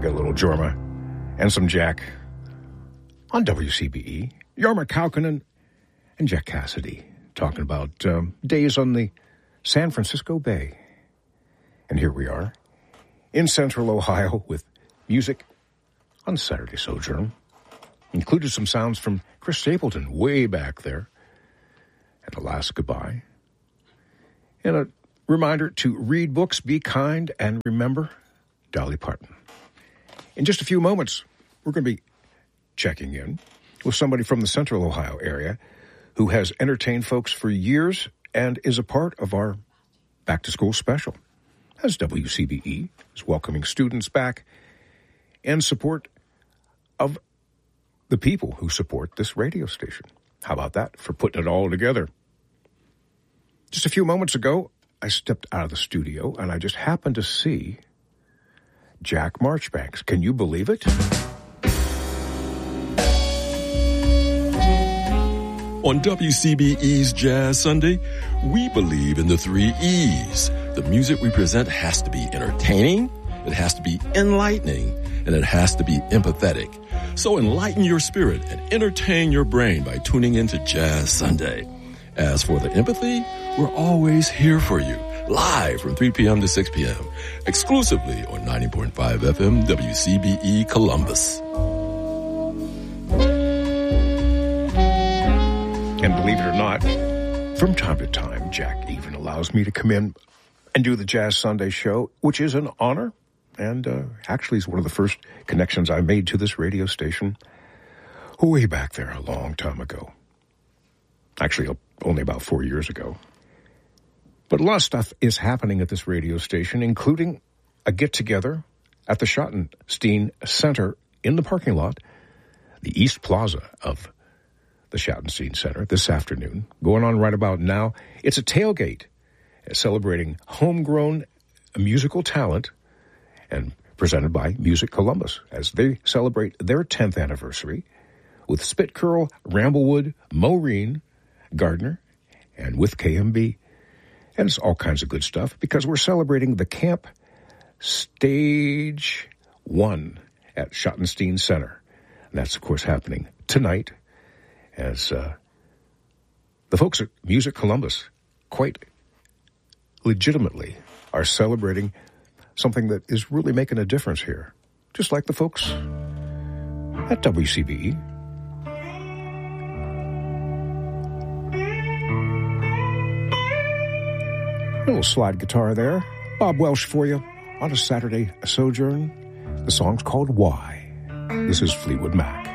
Got a little Jorma and some Jack on WCBE. Jorma Kaukonen and Jack Cassidy talking about days on the San Francisco Bay. And here we are in Central Ohio with music on Saturday Sojourn. Included some sounds from Chris Stapleton way back there. And a last goodbye. And a reminder to read books, be kind, and remember Dolly Parton. In just a few moments, we're going to be checking in with somebody from the Central Ohio area who has entertained folks for years and is a part of our back-to-school special, as WCBE is welcoming students back in support of the people who support this radio station. How about that for putting it all together? Just a few moments ago, I stepped out of the studio and I just happened to see Jack Marchbanks. Can you believe it? On WCBE's Jazz Sunday, we believe in the 3 E's. The music we present has to be entertaining, it has to be enlightening, and it has to be empathetic. So enlighten your spirit and entertain your brain by tuning into Jazz Sunday. As for the empathy, we're always here for you, live from 3 p.m. to 6 p.m., exclusively on 90.5 FM WCBE Columbus. And believe it or not, from time to time, Jack even allows me to come in and do the Jazz Sunday show, which is an honor. And actually is one of the first connections I made to this radio station way back there a long time ago. Actually, only about 4 years ago. But a lot of stuff is happening at this radio station, including a get-together at the Schottenstein Center in the parking lot, the East Plaza of the Schottenstein Center this afternoon. Going on right about now. It's a tailgate celebrating homegrown musical talent and presented by Music Columbus as they celebrate their 10th anniversary with Spit Curl, Ramblewood, Maureen, Gardner, and with KMB. And it's all kinds of good stuff because we're celebrating the Camp Stage 1 at Schottenstein Center. And that's, of course, happening tonight as the folks at Music Columbus quite legitimately are celebrating something that is really making a difference here, just like the folks at WCBE. A little slide guitar there. Bob Welsh for you on a Saturday Sojourn. The song's called Why. This is Fleetwood Mac.